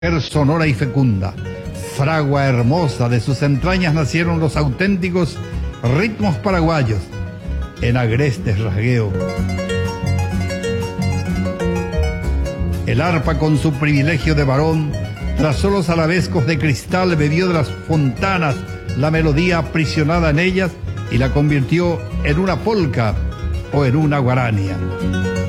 sonora y fecunda, fragua hermosa, de sus entrañas nacieron los auténticos ritmos paraguayos, en agrestes rasgueo. El arpa, con su privilegio de varón, trazó los arabescos de cristal, bebió de las fontanas la melodía aprisionada en ellas y la convirtió en una polca o en una guarania.